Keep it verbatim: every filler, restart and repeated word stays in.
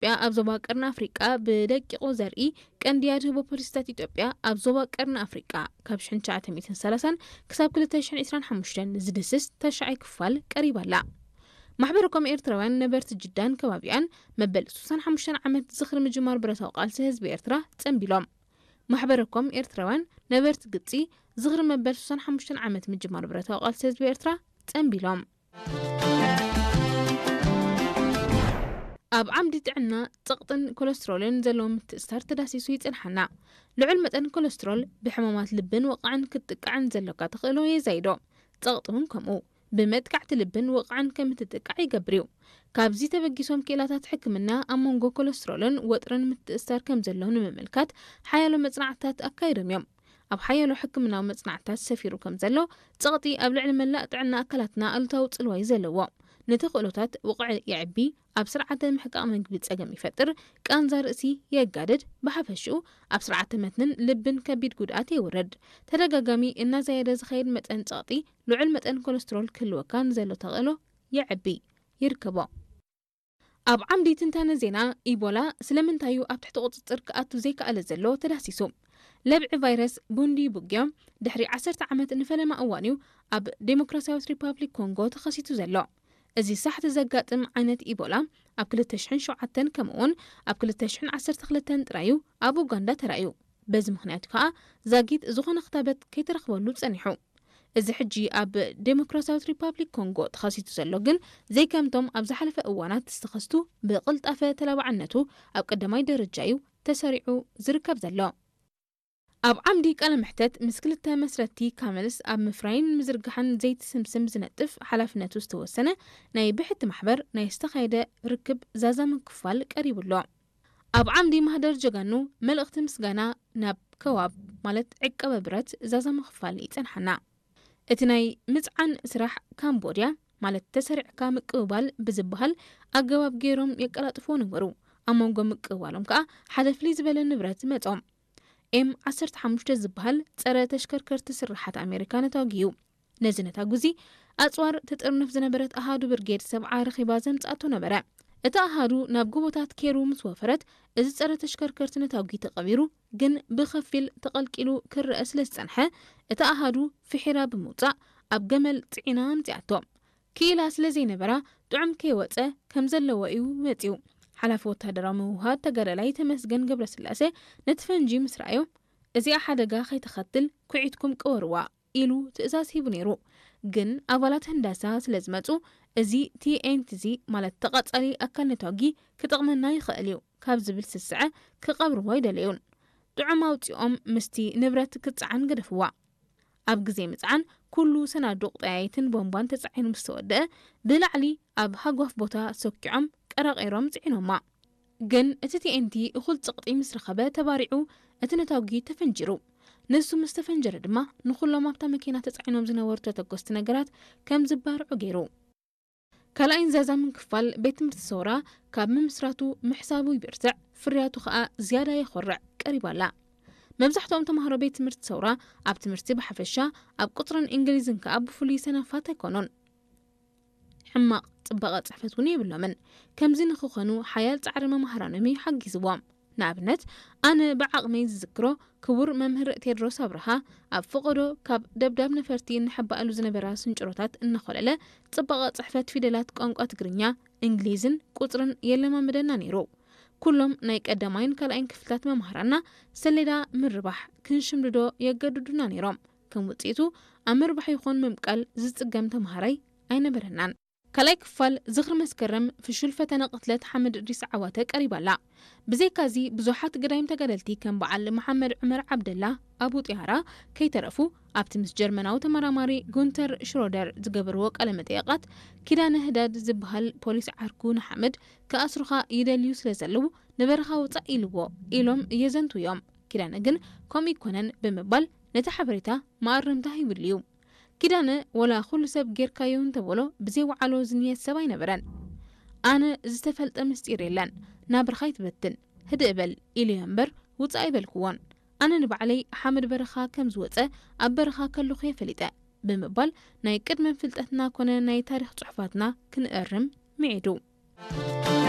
ኢትዮጵያ ኣብ ዞባ ቀርኒ ኣፍሪቃ ብደቂቆ ዘርኢ ቀንዲ ያድህቦ ፖሊስታት ኢትዮጵያ ኣብ ዞባ ቀርኒ ኣፍሪቃ ካብ ሽሕን ትሽዓተ ሚእትን ሰላሳን ክሳብ ክልተ ሽሕን ዒስራን ሓሙሽተን ዝድስስ ተሻዓይ ክፋል ቀሪባላ። ማሕበረkom ኤርትራውያን ነበርቲ ጅዳን ከባቢያን መበል ስሳን ሓሙሽተን ዓመት ዝኽሪ ምጅማር ብረታዊ ቃልሲ ህዝቢ ኤርትራ ጸንቢሎም። ማሕበረkom ኤርትራውያን ነበርቲ ግጺ ዝኽሪ መበል ስሳን ሓሙሽተን ዓመት ምጅማር ብረታዊ ቃልሲ ህዝቢ ኤርትራ ጸንቢሎም። ኣብ ዓምዲ ጥዕና ጥቕጥን ኮሌስትሮልን ዘለዎም ምትእስሳር ተዳሲሱ ይጽንሓና። ልዑል መጠን ኮሌስትሮል ብሕማማት ልብን ወቕዕን ክትጥቃዕን ዘለካ ተኽእሎ የዛይዶ። ጥቕጥውን ከምኡ ብመጥቃዕቲ ልብን ወቕዕን ከም እትጥቃዕ ይገብር እዩ። ካብዚ ተበጊሶም ክእላታት ሕክምና ኣብ መንጎ ኮሌስትሮልን ወጥርን ምትእስሳር ከም ዘለዎ ንምምልካት ሓያሎ መጽናዕትታት ኣካይዶም እዮም። ኣብ ሓያሎ ሕክምናዊ መጽናዕትታት ሰፊሩ ከም ዘሎ ጥቕጢ ኣብ ልዕሊ መላእ ጥዕና ኣካላትና ኣሉታዊ ጽልዋይ ዘለዎ ነተኽእሎታት ውቕዕ ይዕቢ፣ ኣብ ስርዓተ ምሕቃቕ ምግቢ ጸገም ይፈጥር፣ ቃንዛ ርእሲ የጋድድ፣ ብሓፈሽኡ ኣብ ስርዓተ መትንን ልብን ከቢድ ጉድኣት የውርድ። ተደጋጋሚ እናዘየደ ዝኸይድ መጠን ፀቕጢ ልዑል መጠን ኮሌስትሮል ክህልወካ ንዘሎ ተኽእሎ የዕቢ ይርከቦ። ኣብ ዓምዲ ትንታነ ዜና ኢቦላ ስለምንታዩ ኣብ ትሕቲ ቁፅጥር ክኣቱ ዘይከኣለ ዘሎ ተዳሲሱ። ለብዒ ቫይረስ ቡንዲ ቡግዮ ድሕሪ ዓሰርተ ዓመት ንፈለማ እዋን እዩ ኣብ ዴሞክራሲያዊት ሪፐብሊክ ኮንጎ ተኸሲቱ ዘሎ። እዚ ሳሕቲ ዘጋጥም ዓይነት ኢቦላ ኣብ ክልተ ሽሕን ሸውዓተን ከምኡውን ኣብ ክልተ ሽሕን ዓሰርተ ክልተን ጥራዩ ኣብ ኡጋንዳ ተራእዩ። በዚ ምኽንያቱ ከዓ ዛጊት ዝኾነ ክታበት ከይተረኽበሉ ጸኒሑ። እዚ ሕጂ ኣብ ዴሞክራሲያዊት ሪፐብሊክ ኮንጎ ተኸሲቱ ዘሎ ግን ዘይከምቶም ኣብ ዝሓለፈ እዋናት ዝተኸስቱ ብቕልጣፈ ተላባዕነቱ ኣብ ቀዳማይ ደረጃ እዩ ተሰሪዑ ዝርከብ ዘሎ። ኣብ ዓምዲ ቃለ መሕተት ምስ ክልተ መስረቲ ካመልስ ኣብ ምፍራይን ምዝርጋሕን ዘይትስምስም ዝነጥፍ ሓላፍነቱ ዝተወሰነ ናይ ብሕቲ ማሕበር ናይ ዝተኻየደ ርክብ ዛዛ ምክፋል ቀሪቡሎ። ኣብ ዓምዲ ማህደር ጀጋኑ መልእኽቲ ምስጋና ናብ ከዋብ ማለት ዕቀበ ብረት ዛዛ ምክፋል ይጸንሓና። እቲ ናይ ምጽዓን ስራሕ ካምቦድያ ማለት ተሰሪዕካ ምቅብባል ብዝበሃል ኣገባብ ገይሮም የቀላጥፍዎ ነበሩ። ኣብ መንጎ ምቅብባሎም ከዓ ሓደ ፍልይ ዝበለ ንብረት መጾም ኤም ዓሰርተ ሓሙሽተ ዝበሃል ጸረ ተሽከርከርቲ ስራሓት ኣሜሪካ ነታጊዩ። ነዚ ነታጉዚ ኣጽዋር ተጠርነፍ ዝነበረት ኣሃዱ ብርጌድ ሰብዓ ረኺባ ዘምጻእቶ ነበረ። እቲ ኣሃዱ ናብ ጎቦታት ኬሩ ምስ ወፈረት እዚ ጸረ ተሽከርከርቲ ነታጊ ተቐቢሩ ግን ብኸፊል ተቐልቂሉ ክርአ ስለ ዝጸንሐ እቲ ኣሃዱ ፍሒራ ብምውጻእ ኣብ ገመል ጽዒና ምጽኣቶ ክኢላ ስለ ዘይነበራ ጥዑም ከይወፀ ከም ዘለዎ እዩ መጺኡ። ሓላፊ ወታደራዊ ምውሃድ ተጋዳላይ ተመስገን ገብረስላሴ ነቲ ፈንጂ ምስ ረኣዮ እዚኣ ሓደጋ ከይተኸትል ኩዒትኩም ቅወርዋ ኢሉ ትእዛዝ ሂቡ ነይሩ። ግን ኣባላት ህንዳሳ ስለ ዝመፁ እዚ ቲኤንቲ ማለት ተቐጻሊ ኣካል ነታጊ ክጠቕመና ይኽእል እዩ ካብ ዝብል ስስዐ ክቐብርዎ ይደለዩን። ጥዑም ኣውፂኦም ምስቲ ንብረት ክፅዓን ገደፍዋ። ኣብ ግዜ ምፅዓን ኩሉ ሰናዱቕ ጠያይትን ቦምባን ተጻዒኑ ምስ ተወድአ ብላዕሊ ኣብ ሃጓፍ ቦታ ሰኪዖም ቀራቒሮም ጽዒኖማ። ግን እቲ ቲኤንቲ እኹል ጽቕጢ ምስ ረኸበ ተባሪዑ እቲ ነታጊ ተፈንጂሩ። ንሱ ምስ ተፈንጀረ ድማ ንኹሎም ኣብታ መኪና ተጻዒኖም ዝነበሩ ተተኮስቲ ነገራት ከም ዝባርዑ ገይሩ። ካልኣይን ዛዛ ምክፋል ቤት ትምህርቲ ሰውራ ካብ ምምስራቱ ምሕሳቡ ይብርትዕ፣ ፍርያቱ ከዓ ዝያዳ ይኾርዕ ቀሪባላ። መብዛሕትኦም ተምሃሮ ቤት ትምህርቲ ሰውራ ኣብ ትምህርቲ ብሓፈሻ ኣብ ቁጥርን እንግሊዝን ከዓ ብፍሉይ ሰናፋት ኣይኮኑን። ሕማቕ ጽባቐ ጽሕፈት እውን የብሎምን። ከምዚ ንኽኾኑ ሓያል ጻዕሪ መምሃራኖም ይሓጊዝዎም። ንኣብነት ኣነ ብዓቕመይ ዝዝክሮ ክቡር መምህር ቴድሮስ ኣብርሃ ኣብ ፍቕዶ ካብ ደብዳብ ነፈርቲ እንሕባእሉ ዝነበራ ስንጭሮታት እናኾለለ ጽባቐ ጽሕፈት ፊደላት ቋንቋ ትግርኛ፣ እንግሊዝን ቁጥርን የለማምደና ነይሩ። ኩሎም ናይ ቀዳማይን ካልኣይን ክፍልታት መምሃራና ሰሌዳ ምርባሕ ክንሽምድዶ የገድዱና ነይሮም። ከም ውጽኢቱ ኣብ ምርባሕ ይኹን ምምቃል ዝጽገም ተምሃራይ ኣይነበረናን። ካልኣይ ክፋል ዝኽሪ መስከረም ፍሹል ፈተነ ቅትለት ሓመድ እድሪስ ዓዋተ ቀሪባላ። ብዘይካዚ ብዙሓት ገዳይም ተጋደልቲ ከም በዓል መሐመድ ዑመር ዓብደላ ኣቡ ጢሃራ ከይተረፉ ኣብቲ ምስ ጀርመናዊ ተመራማሪ ጉንተር ሽሮደር ዝገበርዎ ቃለ መጠይቃት ኪዳነ ህዳድ ዝበሃል ፖሊስ ዓርኩ ንሓመድ ከኣስሩኻ ይደልዩ ስለ ዘለዉ ንበረኻ ውፃእ ኢልዎ ኢሎም እየዘንቱ እዮም። ኪዳነ ግን ከምኡ ይኮነን ብምባል ነቲ ሓበሬታ ማኣረምታ ይብል እዩ። ኪዳነ ወላ ኩሉ ሰብ ጌርካዮ እንተበሎ ብዘይ ወዓሎ ዝንየት ሰብ ኣይነበረን። ኣነ ዝተፈልጠ ምስጢር የለን ናብርኻ ይትበትን ህድእ በል ኢሉ እምበር ውፃእ ይበልክዎን። ኣነ ንባዕለይ ሓመድ በረኻ ከም ዝወፀ ኣብ በረኻ ከለኹ የፈሊጠ ብምባል ናይ ቅድመ ፍልጠትና ኮነ ናይ ታሪክ ጽሑፋትና ክንእርም ሚዒዱ።